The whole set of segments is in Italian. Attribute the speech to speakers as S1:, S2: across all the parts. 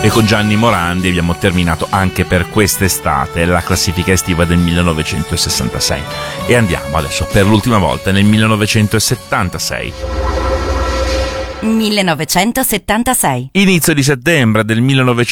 S1: E con Gianni Morandi abbiamo terminato anche per quest'estate la classifica estiva del 1966. E andiamo adesso per l'ultima volta nel 1976.
S2: 1976.
S1: Inizio di settembre del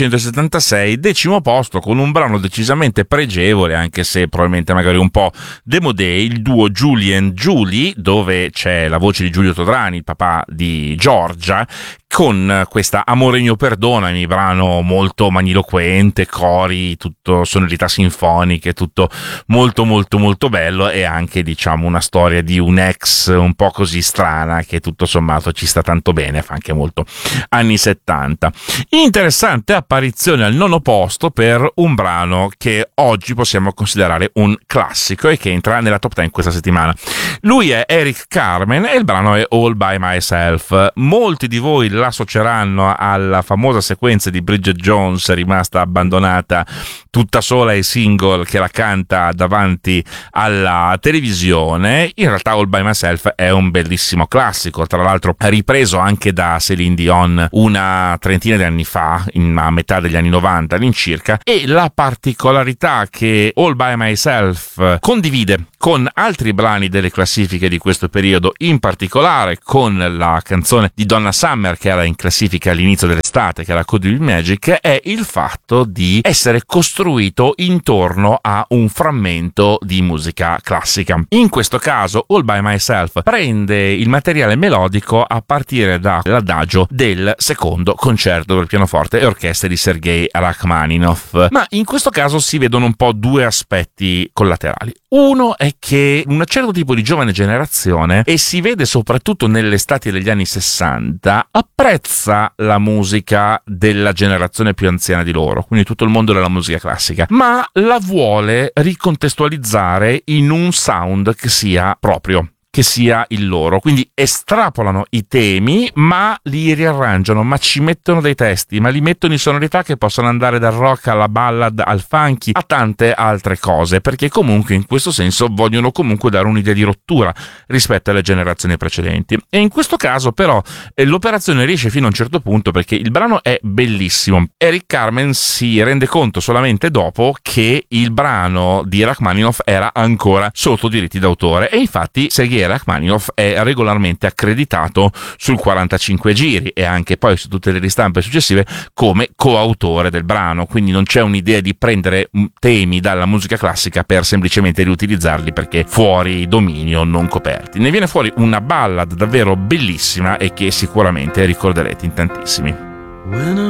S1: 1976, 10° posto con un brano decisamente pregevole, anche se probabilmente magari un po' démodé, il duo Julie and Julie, dove c'è la voce di Giulio Todrani, il papà di Giorgia, con questa Amore mio perdonami, brano molto magniloquente, cori, tutto sonorità sinfoniche, tutto molto molto molto bello, e anche diciamo una storia di un ex un po' così strana che tutto sommato ci sta tanto bene, fa anche molto anni 70. Interessante apparizione al 9° posto per un brano che oggi possiamo considerare un classico e che entra nella top 10 questa settimana. Lui è Eric Carmen e il brano è All By Myself. Molti di voi l'associeranno alla famosa sequenza di Bridget Jones, rimasta abbandonata tutta sola e single, che la canta davanti alla televisione. In realtà All By Myself è un bellissimo classico, tra l'altro ripreso anche da Céline Dion una trentina di anni fa, a metà degli anni 90 all'incirca, e la particolarità che All By Myself condivide con altri brani delle classifiche di questo periodo, in particolare con la canzone di Donna Summer che era in classifica all'inizio dell'estate, che era Could You Be Magic, è il fatto di essere costruito intorno a un frammento di musica classica. In questo caso All By Myself prende il materiale melodico a partire dall'adagio del secondo concerto per pianoforte e orchestra di Sergei Rachmaninov, ma in questo caso si vedono un po' due aspetti collaterali. Uno è che un certo tipo di giovane generazione, e si vede soprattutto nell'estate degli anni 60, apprezza la musica della generazione più anziana di loro, quindi tutto il mondo della musica classica, ma la vuole ricontestualizzare in un sound che sia proprio, che sia il loro, quindi estrapolano i temi ma li riarrangiano, ma ci mettono dei testi, ma li mettono in sonorità che possono andare dal rock alla ballad al funky a tante altre cose, perché comunque in questo senso vogliono comunque dare un'idea di rottura rispetto alle generazioni precedenti. E in questo caso però l'operazione riesce fino a un certo punto, perché il brano è bellissimo. Eric Carmen si rende conto solamente dopo che il brano di Rachmaninov era ancora sotto diritti d'autore, e infatti Sergei Rachmaninov è regolarmente accreditato sul 45 giri e anche poi su tutte le ristampe successive come coautore del brano, quindi non c'è un'idea di prendere temi dalla musica classica per semplicemente riutilizzarli perché fuori dominio, non coperti. Ne viene fuori una ballad davvero bellissima e che sicuramente ricorderete in tantissimi.
S3: When I